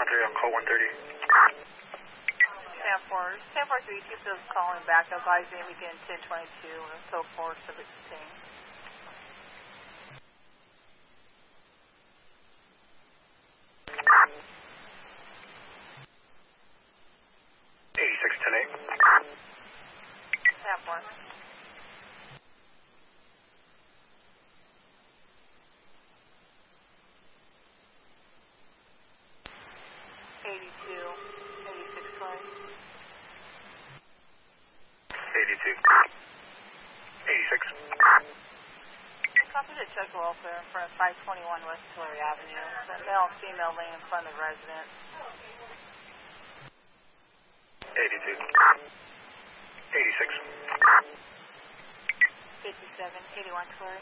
on call 130. Stanford 3, keep those calling back. Advise they begin 1022 and so forth, Civic 16. 8610-8. Stanford. Copy the check welfare in front of 521 West Hillary Avenue. The male and female laying in front of the residence. 82. 86. 57, 81 Hillary.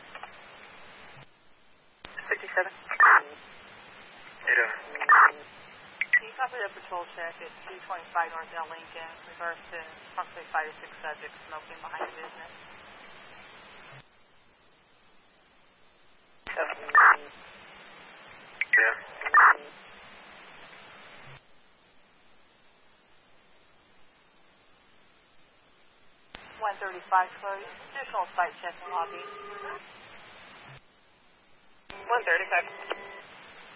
57. 80. Can you copy the patrol check at 225 North L Lincoln in regards to approximately 5 to 6 subjects smoking behind the business? Yeah. 135 Chloe. Additional site check in lobby. 135.